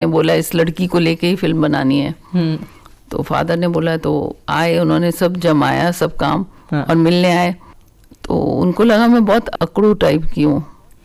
ने बोला इस लड़की को लेके ही फिल्म बनानी है। तो फादर ने बोला, तो आए, उन्होंने सब जमाया, सब काम और मिलने आए। तो उनको लगा मैं बहुत अकड़ू टाइप की हूँ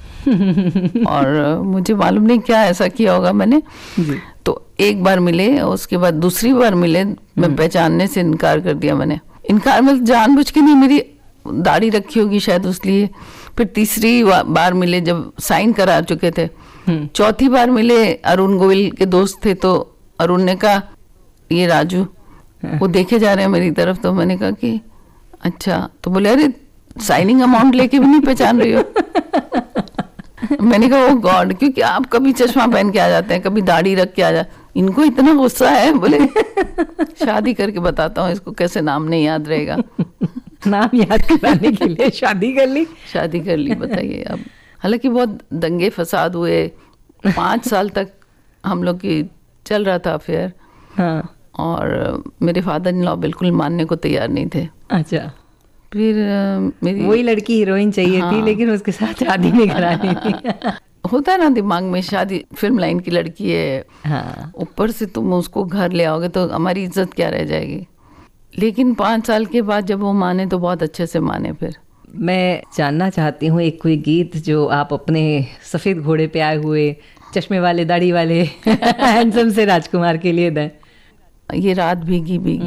और मुझे मालूम नहीं क्या ऐसा किया होगा मैंने। तो एक बार मिले, उसके बाद दूसरी बार मिले, मैं पहचानने से इनकार कर दिया मैंने। इनकार में जानबूझ के नहीं, मेरी दाढ़ी रखी होगी शायद उसलिए। फिर तीसरी बार मिले जब साइन करा चुके थे। चौथी बार मिले, अरुण गोविल के दोस्त थे, तो अरुण ने कहा ये राजू, वो देखे जा रहे हैं मेरी तरफ। तो मैंने कहा कि अच्छा। तो बोले अरे साइनिंग अमाउंट लेके भी नहीं पहचान रही हो। मैंने कहा ओ गॉड, क्योंकि आप कभी चश्मा पहन के आ जाते हैं, कभी दाढ़ी रख के आ जाते, इनको इतना गुस्सा है। बोले शादी करके बताता हूँ इसको कैसे नाम नहीं याद रहेगा। नाम याद कराने के लिए शादी कर ली। शादी कर ली, बताइए। अब हालांकि बहुत दंगे फसाद हुए, 5 साल तक हम लोग की चल रहा था अफेयर। हाँ। और मेरे फादर इन लॉ बिल्कुल मानने को तैयार नहीं थे। अच्छा। फिर मेरी वही लड़की हीरोइन चाहिए थी, लेकिन उसके साथ शादी नहीं करानी थी। होता है ना दिमाग में, शादी फिल्म लाइन की लड़की है, हाँ। ऊपर से तुम उसको घर ले आओगे तो हमारी इज्जत क्या रह जाएगी। लेकिन 5 साल के बाद जब वो माने तो बहुत अच्छे से माने। फिर मैं जानना चाहती हूँ एक कोई गीत जो आप अपने सफ़ेद घोड़े पे आए हुए चश्मे वाले दाढ़ी वाले हैंडसम से राजकुमार के लिए दें। ये रात भीगी भीगी।